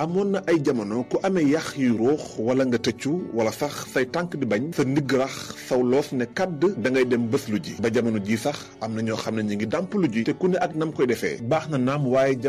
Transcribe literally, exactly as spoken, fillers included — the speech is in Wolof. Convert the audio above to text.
amoon na ay jamono ku amee yax yu ruux wala nga tëccu wala sax say tànk di bañ sa ndigg rax saw loos ne kàdd da ngay dem bés lu ji ba jamono ji sax am na ñoo xam ne ñu ngi dàmp lu ji te ku ne ak nam koy defee baax na naam waaye